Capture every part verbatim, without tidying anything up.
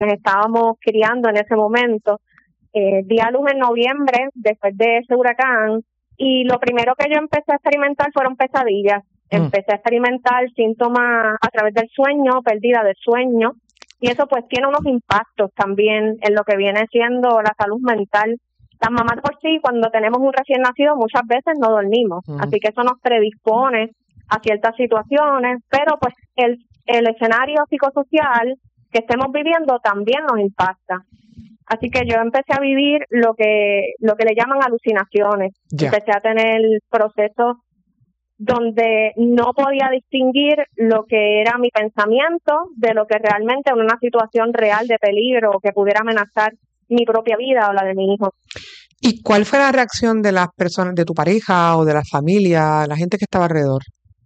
estábamos criando en ese momento. Eh, di a luz en noviembre, después de ese huracán, y lo primero que yo empecé a experimentar fueron pesadillas. Mm. Empecé a experimentar síntomas a través del sueño, pérdida de sueño, y eso pues tiene unos impactos también en lo que viene siendo la salud mental. Las mamás por sí, cuando tenemos un recién nacido, muchas veces no dormimos, mm. así que eso nos predispone a ciertas situaciones, pero pues el, el escenario psicosocial que estemos viviendo también nos impacta. Así que yo empecé a vivir lo que lo que le llaman alucinaciones. Yeah. Empecé a tener procesos donde no podía distinguir lo que era mi pensamiento de lo que realmente era una situación real de peligro que pudiera amenazar mi propia vida o la de mi hijo. ¿Y cuál fue la reacción de las personas, de tu pareja o de la familia, la gente que estaba alrededor?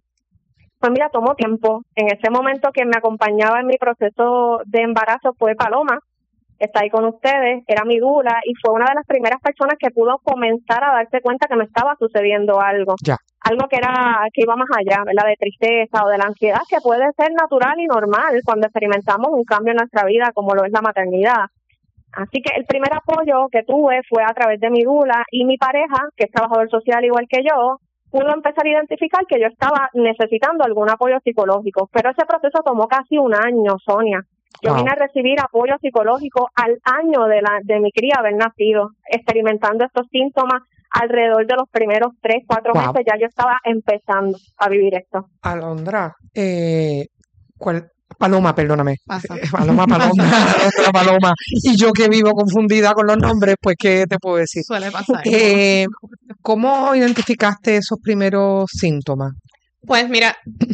Pues mira, tomó tiempo. En ese momento que me acompañaba en mi proceso de embarazo fue Paloma, está ahí con ustedes, era mi dula y fue una de las primeras personas que pudo comenzar a darse cuenta que me estaba sucediendo algo. Ya. Algo que era que iba más allá, ¿verdad? De tristeza o de la ansiedad, que puede ser natural y normal cuando experimentamos un cambio en nuestra vida como lo es la maternidad. Así que el primer apoyo que tuve fue a través de mi dula y mi pareja, que es trabajador social igual que yo, pudo empezar a identificar que yo estaba necesitando algún apoyo psicológico. Pero ese proceso tomó casi un año, Sonia. Yo wow. vine a recibir apoyo psicológico al año de la de mi cría haber nacido, experimentando estos síntomas alrededor de los primeros tres, cuatro wow. meses. Ya yo estaba empezando a vivir esto. Alondra, eh, ¿cuál? Paloma, perdóname. Pasa. Paloma, Paloma, Paloma. Y yo que vivo confundida con los nombres, pues, ¿qué te puedo decir? Suele pasar. Eh, ¿Cómo identificaste esos primeros síntomas? Pues mira.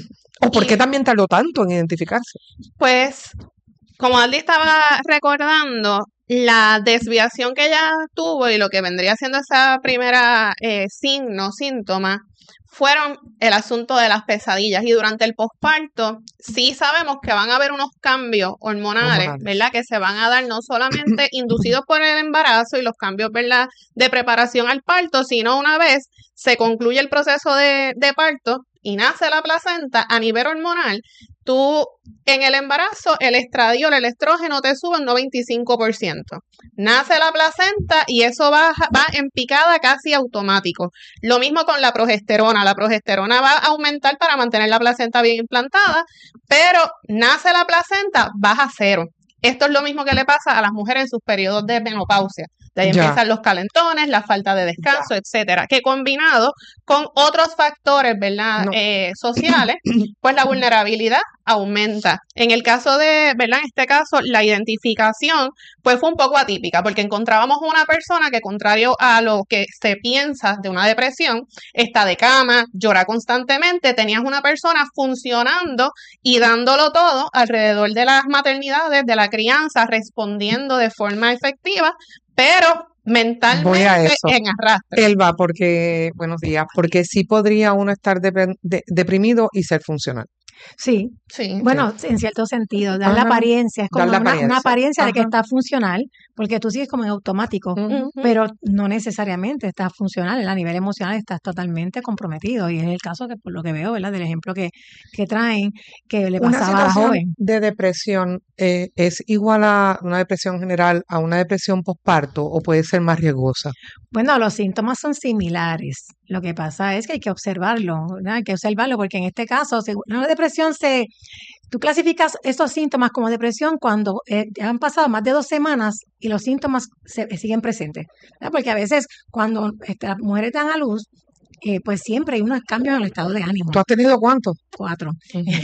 ¿O por qué también tardó tanto en identificarse? Pues, como Aldi estaba recordando, la desviación que ella tuvo y lo que vendría siendo esa primera eh, signo, síntoma, fueron el asunto de las pesadillas. Y durante el posparto, sí sabemos que van a haber unos cambios hormonales, hormonales, ¿verdad? Que se van a dar no solamente inducidos por el embarazo y los cambios, ¿verdad?, de preparación al parto, sino una vez se concluye el proceso de, de parto y nace la placenta a nivel hormonal, tú en el embarazo el estradiol, el estrógeno te sube un noventa y cinco por ciento. Nace la placenta y eso va, va en picada casi automático. Lo mismo con la progesterona. La progesterona va a aumentar para mantener la placenta bien implantada, pero nace la placenta, baja a cero. Esto es lo mismo que le pasa a las mujeres en sus periodos de menopausia. De ahí ya. empiezan los calentones, la falta de descanso, ya. etcétera. Que combinado con otros factores, ¿verdad? No. Eh, sociales, pues la vulnerabilidad aumenta. En el caso de, ¿verdad? En este caso, la identificación, pues fue un poco atípica, porque encontrábamos una persona que, contrario a lo que se piensa de una depresión, está de cama, llora constantemente. Tenías una persona funcionando y dándolo todo alrededor de las maternidades, de la crianza, respondiendo de forma efectiva, pero mentalmente Voy a eso. en arrastre. Elba, porque, buenos días, porque sí podría uno estar de, de, deprimido y ser funcional. Sí, sí, bueno, sí. en cierto sentido, dar la apariencia, es como una apariencia, una apariencia de que está funcional, porque tú sigues como en automático, uh-huh. pero no necesariamente estás funcional, a nivel emocional estás totalmente comprometido, y es el caso que por lo que veo, ¿verdad?, del ejemplo que, que traen, que le pasaba a la joven. De depresión eh, ¿es igual a una depresión general a una depresión posparto o puede ser más riesgosa? Bueno, los síntomas son similares. Lo que pasa es que hay que observarlo, ¿verdad? Hay que observarlo porque en este caso, una depresión se... Tú clasificas esos síntomas como depresión cuando eh, han pasado más de dos semanas y los síntomas se, siguen presentes, ¿verdad? Porque a veces cuando este, las mujeres dan a luz, eh, pues siempre hay unos cambios en el estado de ánimo. ¿Tú has tenido cuántos? Cuatro.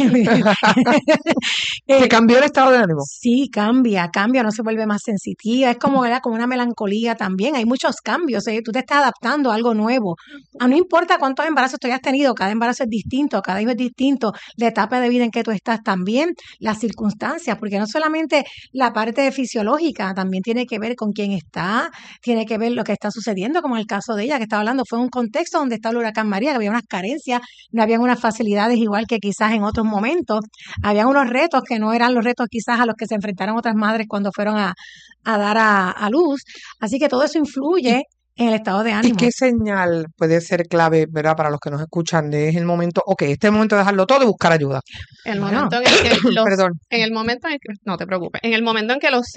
¿Te cambió el estado de ánimo? Sí, cambia, cambia, no se vuelve más sensitiva, es como, ¿verdad?, como una melancolía también, hay muchos cambios, ¿eh? Tú te estás adaptando a algo nuevo. A no importa cuántos embarazos tú hayas tenido, cada embarazo es distinto, cada hijo es distinto, la etapa de vida en que tú estás también, las circunstancias, porque no solamente la parte fisiológica, también tiene que ver con quién está, tiene que ver lo que está sucediendo, como en el caso de ella que estaba hablando, fue un contexto donde está el huracán María, que había unas carencias, no habían unas facilidades igual que quizás en otros momentos, había unos retos que no eran los retos quizás a los que se enfrentaron otras madres cuando fueron a, a dar a, a luz, así que todo eso influye en el estado de ¿Y ánimo. qué señal puede ser clave, verdad, para los que nos escuchan? De es el momento, ok, este es el momento de dejarlo todo y buscar ayuda. El Bueno, momento en el que los, Perdón. en el momento en que, no te preocupes, en el momento en que los